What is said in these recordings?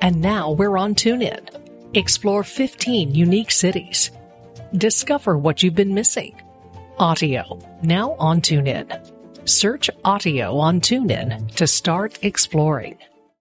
And now we're on TuneIn. Explore 15 unique cities. Discover what you've been missing. Audio, now on TuneIn. Search Audio on TuneIn to start exploring.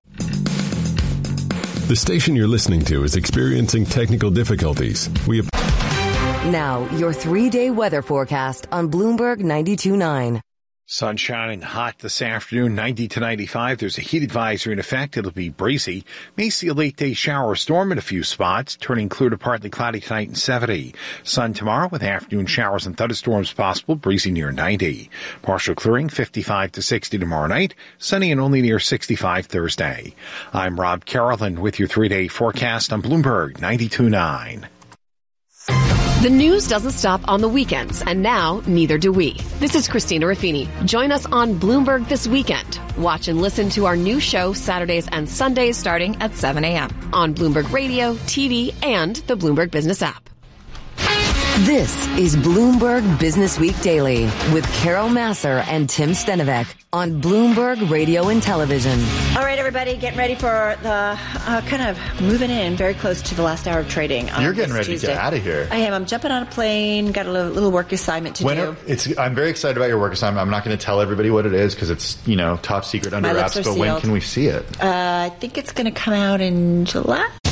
The station you're listening to is experiencing technical difficulties. Now, your 3-day weather forecast on Bloomberg 92.9. Sunshine and hot this afternoon, 90 to 95. There's a heat advisory in effect. It'll be breezy. May see a late day shower or storm in a few spots, turning clear to partly cloudy tonight and 70. Sun tomorrow with afternoon showers and thunderstorms possible, breezy near 90. Partial clearing, 55 to 60 tomorrow night, sunny and only near 65 Thursday. I'm Rob Carolyn with your 3-day forecast on Bloomberg 92.9. The news doesn't stop on the weekends, and now neither do we. This is Christina Raffini. Join us on Bloomberg This Weekend. Watch and listen to our new show Saturdays and Sundays starting at 7 a.m. on Bloomberg Radio, TV, and the Bloomberg Business app. This is Bloomberg Business Week Daily with Carol Massar and Tim Stenovec on Bloomberg Radio and Television. All right, everybody, getting ready for the kind of moving in very close to the last hour of trading. You're getting ready Tuesday. To get out of here. I am. I'm jumping on a plane. Got a little work assignment to do. I'm very excited about your work assignment. I'm not going to tell everybody what it is because it's top secret under wraps. But when can we see it? I think it's going to come out in July.